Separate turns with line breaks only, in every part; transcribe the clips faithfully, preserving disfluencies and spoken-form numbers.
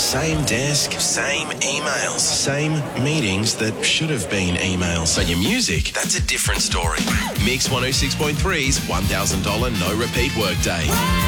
Same desk, same emails, same meetings that should have been emails. But your music, that's a different story. Mix one oh six point three's one thousand dollars no repeat workday.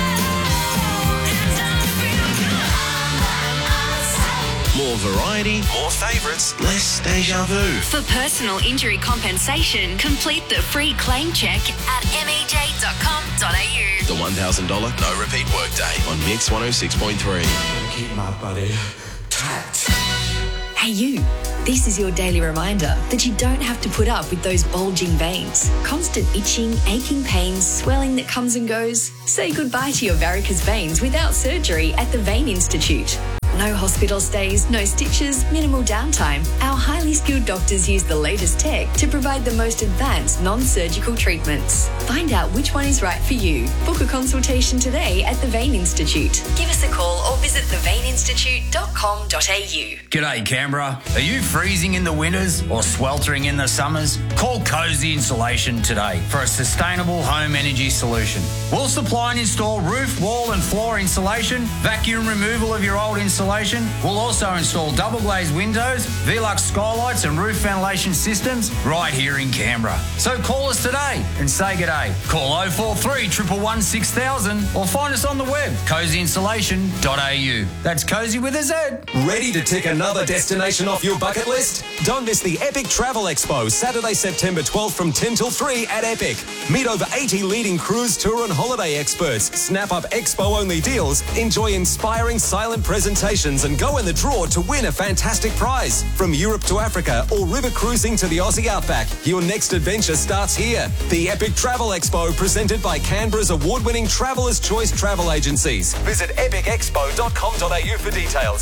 More variety, more favourites, less deja vu.
For personal injury compensation, complete the free claim check at m e j dot com dot a u.
The one thousand dollars no repeat workday on Mix one oh six point three.
Keep my body tight.
Hey you, this is your daily reminder that you don't have to put up with those bulging veins, constant itching, aching pains, swelling that comes and goes. Say goodbye to your varicose veins without surgery at the Vein Institute. No hospital stays, no stitches, minimal downtime. Our highly skilled doctors use the latest tech to provide the most advanced non-surgical treatments. Find out which one is right for you. Book a consultation today at the Vein Institute. Give us a call or visit the vein institute dot com dot a u.
G'day Canberra. Are you freezing in the winters or sweltering in the summers? Call Cozy Insulation today for a sustainable home energy solution. We'll supply and install roof, wall and floor insulation, vacuum removal of your old insulation. We'll also install double glazed windows, Velux skylights and roof ventilation systems right here in Canberra. So call us today and say g'day. Call oh four three, one one one, six thousand or find us on the web, cozy insulation dot a u. That's Cozy with a Z.
Ready to tick another destination off your bucket list? Don't miss the Epic Travel Expo, Saturday, September twelfth from ten till three at Epic. Meet over eighty leading cruise, tour and holiday experts. Snap up expo-only deals, enjoy inspiring silent presentations and go in the draw to win a fantastic prize. From Europe to Africa or river cruising to the Aussie Outback, your next adventure starts here. The Epic Travel Expo, presented by Canberra's award-winning Traveller's Choice Travel Agencies. Visit epic expo dot com dot a u for details.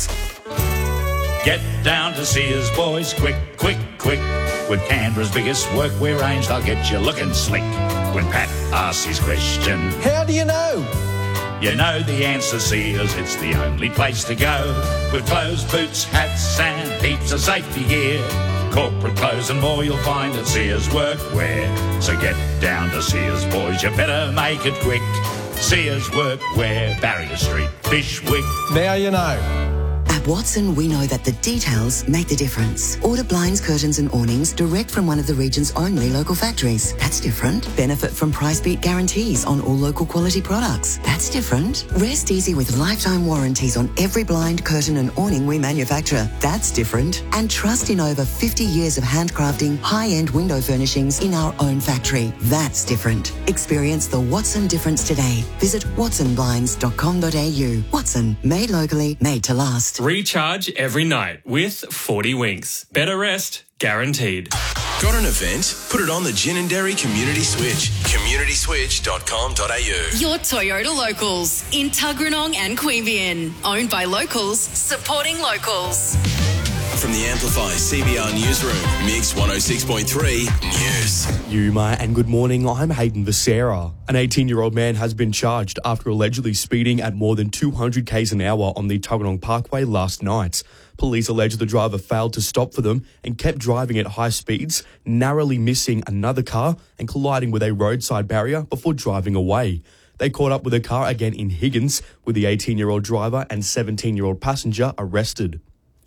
Get down to Sears, boys, quick, quick, quick. With Canberra's biggest workwear range, they'll get you looking slick. When Pat asks his question,
How do you know?
you know the answer, Sears, it's the only place to go. With clothes, boots, hats and heaps of safety gear. Corporate clothes and more you'll find at Sears Workwear. So get down to Sears, boys, you better make it quick. Sears Workwear, Barrier Street, Bishwick.
Now you know.
At Watson, we know that the details make the difference. Order blinds, curtains and awnings direct from one of the region's only local factories. That's different. Benefit from price beat guarantees on all local quality products. That's different. Rest easy with lifetime warranties on every blind, curtain and awning we manufacture. That's different. And trust in over fifty years of handcrafting high-end window furnishings in our own factory. That's different. Experience the Watson difference today. Visit watson blinds dot com dot a u. Watson, made locally, made to last.
Recharge every night with forty Winks. Better rest, guaranteed.
Got an event? Put it on the Gin and Dairy Community Switch. community switch dot com dot a u.
Your Toyota Locals in Tuggeranong and Queanbeyan. Owned by locals, supporting locals.
From the Amplify C B R Newsroom, Mix one oh six point three News.
Yuma, and good morning. I'm Hayden Becerra. An eighteen-year-old man has been charged after allegedly speeding at more than two hundred k's an hour on the Tuggeranong Parkway last night. Police allege the driver failed to stop for them and kept driving at high speeds, narrowly missing another car and colliding with a roadside barrier before driving away. They caught up with a car again in Higgins, with the eighteen-year-old driver and seventeen-year-old passenger arrested.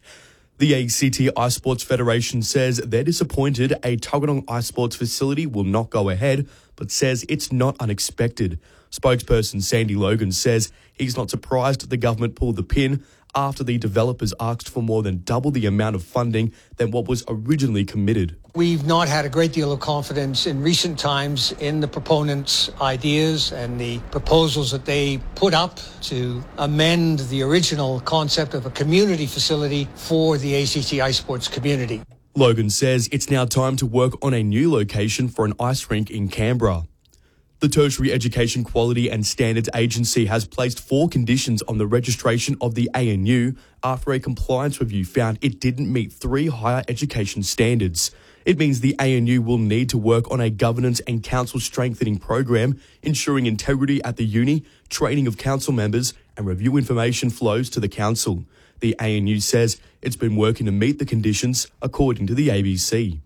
The A C T Ice Sports Federation says they're disappointed a Tuggeranong Ice Sports facility will not go ahead, but says it's not unexpected. Spokesperson Sandy Logan says he's not surprised the government pulled the pin after the developers asked for more than double the amount of funding than what was originally committed.
We've not had a great deal of confidence in recent times in the proponents' ideas and the proposals that they put up to amend the original concept of a community facility for the A C T Ice Sports community.
Logan says it's now time to work on a new location for an ice rink in Canberra. The Tertiary Education Quality and Standards Agency has placed four conditions on the registration of the A N U after a compliance review found it didn't meet three higher education standards. It means the A N U will need to work on a governance and council strengthening program, ensuring integrity at the uni, training of council members, and review information flows to the council. The A N U says it's been working to meet the conditions, according to the A B C.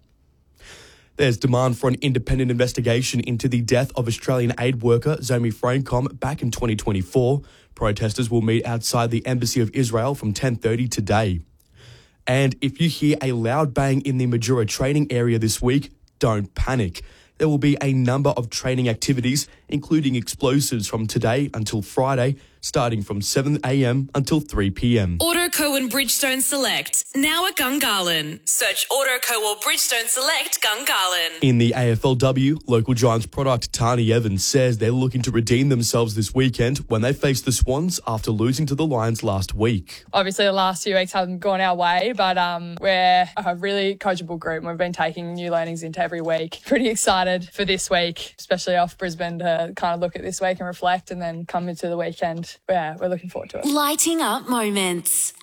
There's demand for an independent investigation into the death of Australian aid worker Zoe Francom back in twenty twenty-four. Protesters will meet outside the Embassy of Israel from ten thirty today. And if you hear a loud bang in the Majura training area this week, don't panic. There will be a number of training activities, including explosives from today until Friday, starting from seven a.m. until three p.m.
Autoco and Bridgestone Select, now at Gungahlin. Search Autoco or Bridgestone Select Gungahlin.
In the A F L W, local Giants product Tani Evans says they're looking to redeem themselves this weekend when they face the Swans after losing to the Lions last week.
Obviously, the last few weeks haven't gone our way, but um, we're a really coachable group and we've been taking new learnings into every week. Pretty excited for this week, especially off Brisbane, to kind of look at this week and reflect and then come into the weekend. Yeah, we're looking forward to it.
Lighting up moments.